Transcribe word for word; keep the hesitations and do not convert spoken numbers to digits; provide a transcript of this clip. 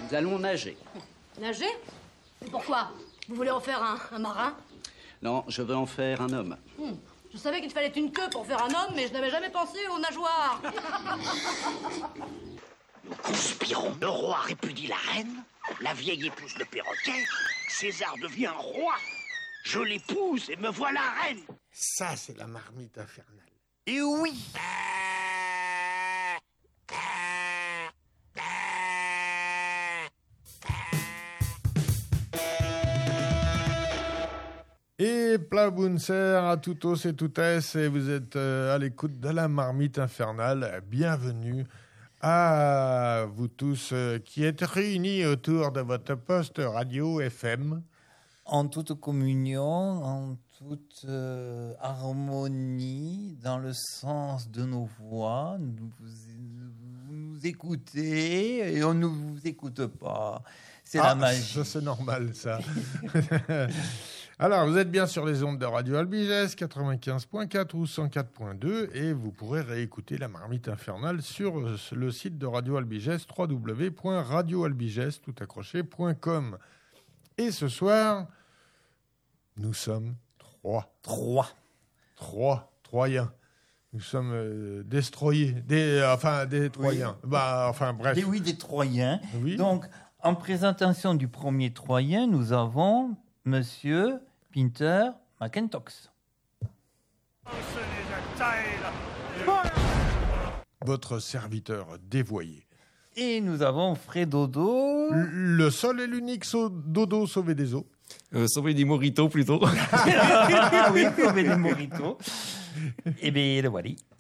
Nous allons nager. Nager? Et pourquoi? Vous voulez en faire un, un marin? Non, je veux en faire un homme. Hmm. Je savais qu'il fallait une queue pour faire un homme, mais je n'avais jamais pensé aux nageoires. Nous conspirons. Le roi répudie la reine, la vieille épouse le perroquet, César devient roi. Je l'épouse et me voilà reine. Ça, c'est la marmite infernale. Et oui. Et Plabunser à toutes et toutes, et vous êtes euh, à l'écoute de la marmite infernale. Bienvenue à vous tous euh, qui êtes réunis autour de votre poste radio F M. En toute communion, en toute euh, harmonie, dans le sens de nos voix, nous, vous, vous nous écoutez et on ne vous écoute pas. C'est ah, la magie. Ça, c'est normal, ça. Alors, vous êtes bien sur les ondes de Radio Albigès, quatre-vingt-quinze point quatre ou cent quatre point deux, et vous pourrez réécouter la marmite infernale sur le site de Radio Albigès, w w w point radio albigès tout accroché point com. Et ce soir, nous sommes trois. Trois. Trois. Troyens. Nous sommes euh, destroyés. Des, euh, enfin, des Troyens. Oui. Bah, enfin, bref. Des, oui, des Troyens. Oui. Donc, en présentation du premier Troyen, nous avons Monsieur Pinter McIntosh. Votre serviteur dévoyé. Et nous avons Fredodo. Le seul et l'unique so- dodo sauvé des eaux. Euh, sauver des moritos plutôt. Ah oui, sauver des moritos. Eh bien, le voilà.